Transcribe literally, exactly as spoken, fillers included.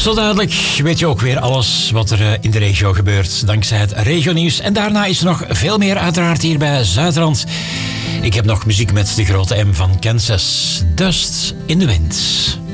Zo dadelijk weet je ook weer alles wat er in de regio gebeurt, dankzij het regionieuws. En daarna is er nog veel meer uiteraard hier bij Zuidrand. Ik heb nog muziek met de grote M van Kansas. Dust in the Wind.